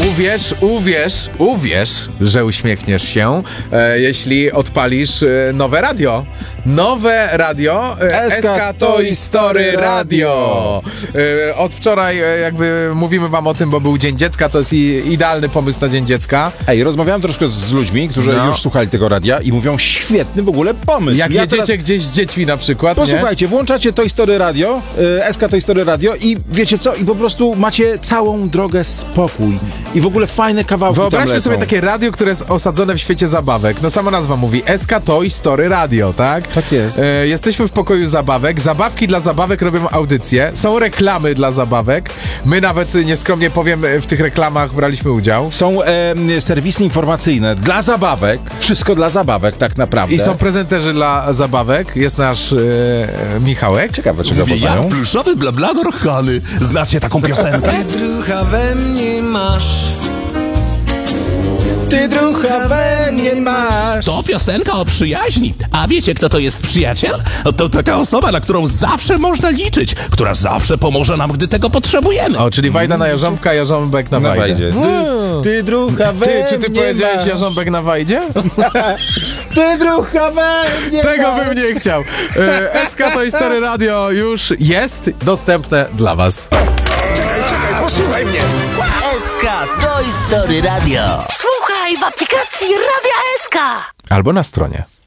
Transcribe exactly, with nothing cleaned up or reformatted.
Uwierz, uwierz, uwierz, że uśmiechniesz się, e, jeśli odpalisz e, nowe radio. Nowe radio, e, S K Toy Story Radio. E, od wczoraj e, jakby mówimy wam o tym, bo był Dzień Dziecka, to jest i, idealny pomysł na Dzień Dziecka. Ej, rozmawiałem troszkę z ludźmi, którzy No. już słuchali tego radia i mówią, świetny w ogóle pomysł. Jak Ja jedziecie teraz... gdzieś z dziećmi na przykład, Posłuchajcie, włączacie Toy Story Radio, y, S K Toy Story Radio i wiecie co? I po prostu macie całą drogę spokój. I w ogóle fajne kawałki tam Wyobraźmy lecą. sobie takie radio, które jest osadzone w świecie zabawek. No sama nazwa mówi S K Toy Story Radio, tak? Tak jest. E, jesteśmy w pokoju zabawek. Zabawki dla zabawek robią audycje. Są reklamy dla zabawek. My nawet, nieskromnie powiem, w tych reklamach braliśmy udział. Są e, serwisy informacyjne dla zabawek. Wszystko dla zabawek tak naprawdę. I są prezenterzy dla zabawek. Jest nasz e, Michałek. Ciekawe, czego Mówię, ja podają. pluszowy blablador Hany. Znacie taką piosenkę? Drucha we mnie masz. Ty drucha we mnie masz. To piosenka o przyjaźni. A wiecie, kto to jest przyjaciel? To taka osoba, na którą zawsze można liczyć, która zawsze pomoże nam, gdy tego potrzebujemy. O, czyli Wajda na Jarząbka, Jarząbek na Na Wajdzie. Wajdzie. Ty, ty drucha we Ty, czy ty mnie powiedziałeś masz. Jarząbek na Wajdzie? Ty drucha we mnie Tego masz. bym nie chciał. E, S K Toy Story Radio już jest dostępne dla was. S K Toy Story Radio. Słuchaj w aplikacji Radia S K. Albo na stronie.